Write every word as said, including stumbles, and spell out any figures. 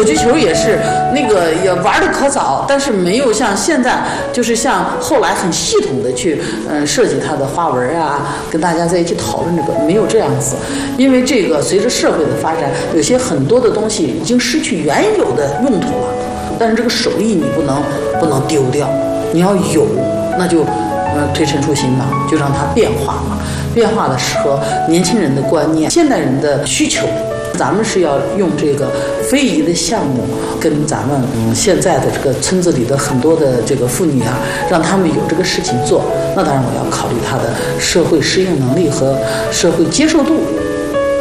手机球也是那个也玩的可早，但是没有像现在，就是像后来很系统的去嗯设计它的花纹啊，跟大家在一起讨论这个，没有这样子。因为这个随着社会的发展，有些很多的东西已经失去原有的用途了，但是这个手艺你不能不能丢掉，你要有，那就呃推陈出新嘛，就让它变化嘛，变化的适合年轻人的观念、现代人的需求。咱们是要用这个非遗的项目，跟咱们嗯现在的这个村子里的很多的这个妇女啊，让他们有这个事情做。那当然我要考虑她的社会适应能力和社会接受度。